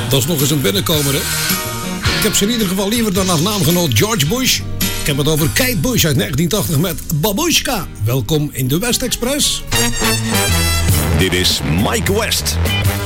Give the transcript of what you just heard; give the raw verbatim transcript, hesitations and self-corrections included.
Dat is nog eens een binnenkomer, hè? Ik heb ze in ieder geval liever dan als naamgenoot George Bush. Ik heb het over Kate Bush uit negentien tachtig met Babushka. Welkom in de West Express. Dit is Mike West.